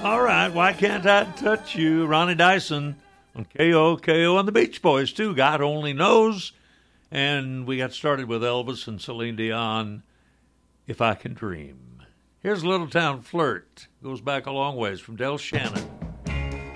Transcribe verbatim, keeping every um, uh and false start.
All right, why can't I touch you? Ronnie Dyson on K O K O, and the Beach Boys, too. God Only Knows. And we got started with Elvis and Celine Dion, If I Can Dream. Here's Little Town Flirt. Goes back a long ways from Del Shannon.